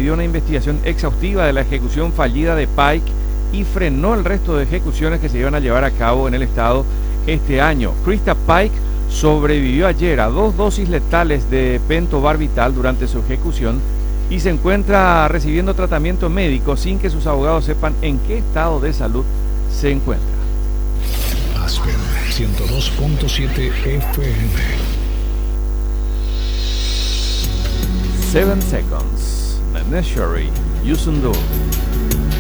pidió una investigación exhaustiva de la ejecución fallida de Pike y frenó el resto de ejecuciones que se iban a llevar a cabo en el estado este año. Krista Pike sobrevivió ayer a 2 dosis letales de pentobarbital durante su ejecución y se encuentra recibiendo tratamiento médico sin que sus abogados sepan en qué estado de salud se encuentra. Aspen 102.7 FM. 7 seconds. The necessary. Yusundu.